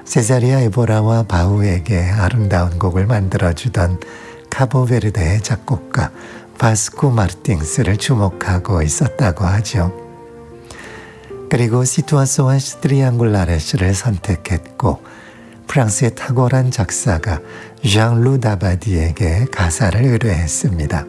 세자리아 에보라와 바우에게 아름다운 곡을 만들어주던 카보베르데의 작곡가 바스코 마르팅스를 주목하고 있었다고 하죠. 그리고 시투아소와 트리앙굴라레스를 선택했고 프랑스의 탁월한 작사가 장 루 다바디에게 가사를 의뢰했습니다.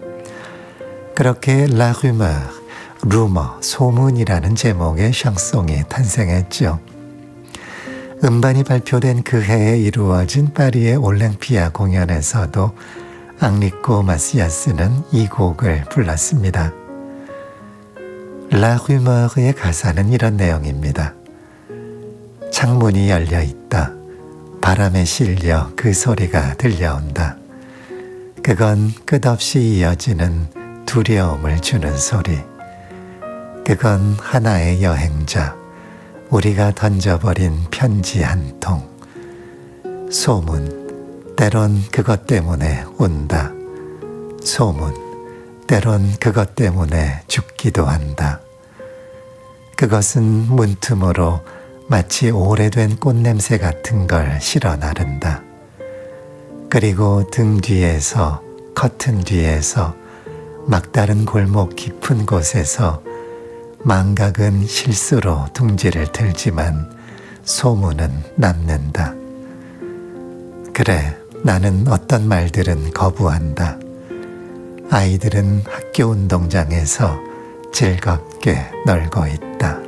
그렇게 라 루머, 루머, 소문이라는 제목의 샹송이 탄생했죠. 음반이 발표된 그 해에 이루어진 파리의 올랭피아 공연에서도 앙리코 마시아스는 이 곡을 불렀습니다. 라 루머의 가사는 이런 내용입니다. 창문이 열려 있다. 바람에 실려 그 소리가 들려온다. 그건 끝없이 이어지는 두려움을 주는 소리. 그건 하나의 여행자, 우리가 던져버린 편지 한 통. 소문, 때론 그것 때문에 온다. 소문, 때론 그것 때문에 죽기도 한다. 그것은 문틈으로 마치 오래된 꽃냄새 같은 걸 실어 나른다. 그리고 등 뒤에서, 커튼 뒤에서, 막다른 골목 깊은 곳에서 망각은 실수로 둥지를 들지만 소문은 남는다. 그래, 나는 어떤 말들은 거부한다. 아이들은 학교 운동장에서 즐겁게 놀고 있다.